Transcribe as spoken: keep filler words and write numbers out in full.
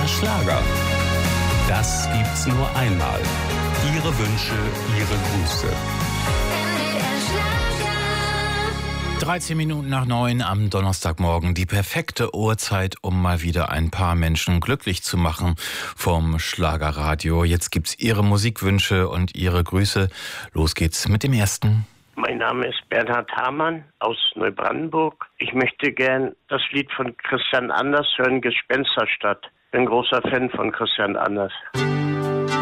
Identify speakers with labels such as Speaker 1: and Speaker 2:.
Speaker 1: Schlager. Das gibt's nur einmal. Ihre Wünsche, Ihre Grüße.
Speaker 2: dreizehn Minuten nach neun am Donnerstagmorgen. Die perfekte Uhrzeit, um mal wieder ein paar Menschen glücklich zu machen vom Schlagerradio. Jetzt gibt's Ihre Musikwünsche und Ihre Grüße. Los geht's mit dem ersten.
Speaker 3: Mein Name ist Bernhard Hamann aus Neubrandenburg. Ich möchte gern das Lied von Christian Anders hören, Gespensterstadt. Bin großer Fan von Christian Anders.